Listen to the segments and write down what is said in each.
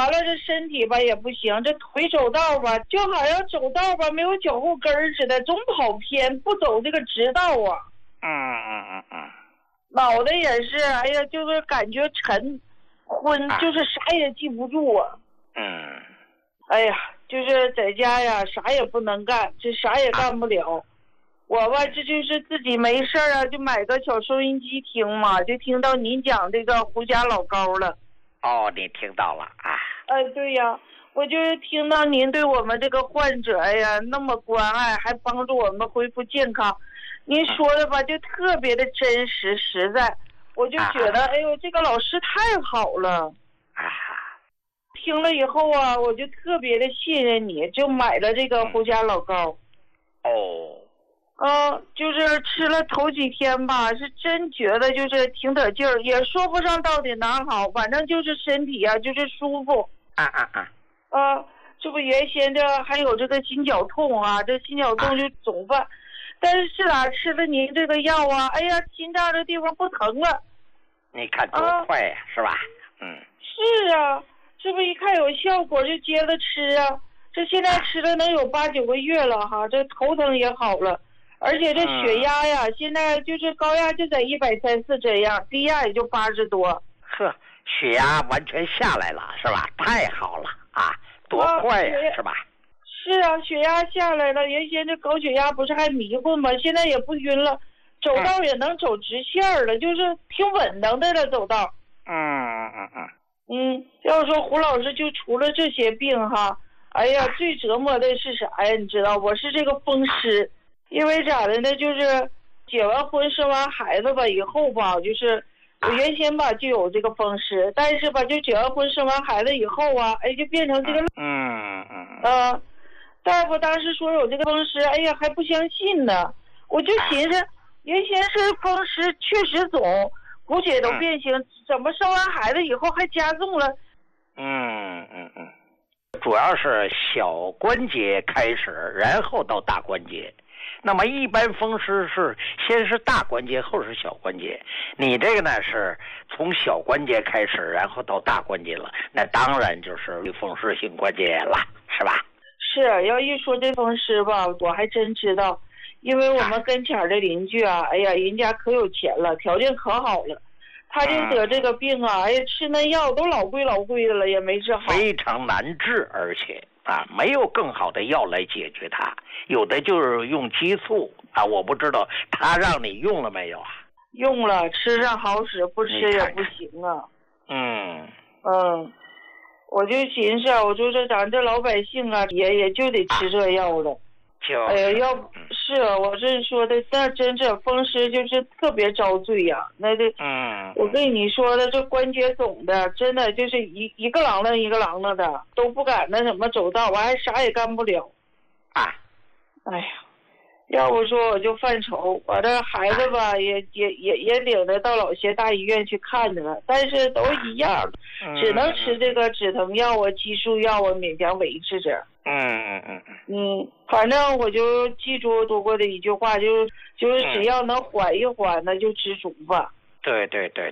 完了这身体吧也不行，这腿走道吧就好像走道吧没有脚后跟似的，总跑偏，不走这个直道啊。脑袋也是，哎呀，就是感觉沉昏，就是啥也记不住啊。哎呀，就是在家呀，啥也不能干，这啥也干不了。我吧，这就是自己没事啊，就买个小收音机听嘛，就听到您讲这个胡家老高了。 哦，你听到了啊？ 对呀，我就是听到您对我们这个患者呀那么关爱，还帮助我们恢复健康。您说的吧，就特别的真实实在，我就觉得，哎呦，这个老师太好了。听了以后啊，我就特别的信任你，就买了这个胡家老高。就是吃了头几天吧，是真觉得就是挺得劲儿，也说不上到底哪好，反正就是身体啊，就是舒服。这不原先这还有这个心绞痛啊，这心绞痛就总犯，但是哪吃了您这个药啊，哎呀，心脏这地方不疼了。 你看多快呀，是吧？ 是啊，这不一看有效果就接着吃啊，这现在吃了能有8、9个月了哈，这头疼也好了。而且这血压呀，现在就是高压就在130这样，低压也就80多。 血压完全下来了，是吧？太好了啊，多快呀，是吧？ 是啊，血压下来了，原先这高血压不是还迷糊吗？现在也不晕了，走道也能走直线了，就是挺稳当的了，走道。要说胡老师就除了这些病哈，哎呀，最折磨的是啥呀？你知道，我是这个风湿。因为咋的呢，就是结完婚生完孩子吧以后吧，就是我原先吧就有这个风湿，但是吧就结完婚生完孩子以后啊，就变成这个大夫当时说有这个风湿，哎呀还不相信呢，我就寻思原先是风湿确实肿，骨血都变形，怎么生完孩子以后还加重了？ 主要是小关节开始，然后到大关节。那么一般风湿是先是大关节，后是小关节。你这个呢是从小关节开始，然后到大关节了，那当然就是风湿性关节炎了，是吧？ 是，要一说这风湿吧，我还真知道，因为我们跟前的邻居啊，哎呀，人家可有钱了，条件可好了，他就得这个病啊，吃那药都老贵的了，也没治好， 非常难治，而且没有更好的药来解决它，有的就是用激素我不知道他让你用了没有啊？ 用了，吃上好使，不吃也不行啊。我就寻思，我就说咱这老百姓啊，也就得吃这药了。要不是我这说的，那真是风湿就是特别遭罪呀。那这我跟你说的，这关节肿的，真的就是一个啷啷一个啷啷的，都不敢那什么走道，我还啥也干不了。哎呀，要不说我就犯愁，我这孩子吧，也领着到老协大医院去看着了，但是都一样，只能吃这个止疼药激素药勉强维持着。反正我就记住读过的一句话，就是只要能缓一缓，那就知足吧。 对。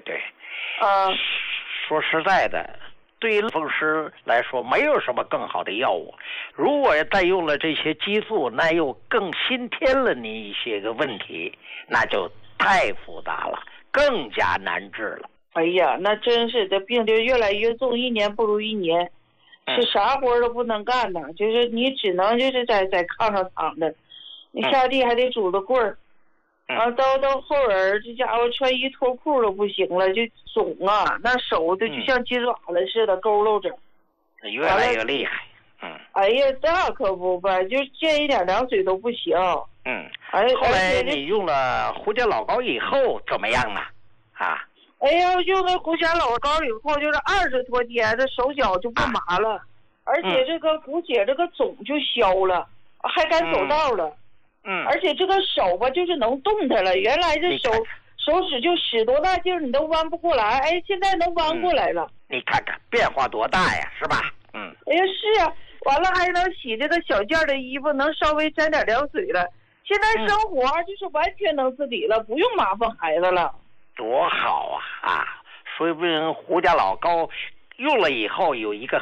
说实在的，对于风湿来说，没有什么更好的药物。如果再用了这些激素，那又更新添了你一些个问题，那就太复杂了，更加难治了。 哎呀，那真是这病就越来越重，一年不如一年。是啥活都不能干呢，就是你只能就是在炕上躺着，你下地还得拄着棍儿，到后儿这家伙穿衣脱裤都不行了，就肿啊，那手就像鸡爪子似的佝偻着， 越来越厉害。 哎呀，那可不吧，就见一点凉水都不行。 后来你用了胡家老高以后怎么样呢？ 哎呀，用了胡家老高以后，就是20多天，这手脚就不麻了，而且这个骨血这个肿就消了，还敢走道了。而且这个手吧，就是能动弹了。原来这手指就使多大劲儿，你都弯不过来，现在能弯过来了。 你看看变化多大呀，是吧？ 哎呀，是啊，完了还能洗这个小件的衣服，能稍微沾点凉水了。现在生活就是完全能自理了，不用麻烦孩子了。 多好啊！说不定胡家老高用了以后有一个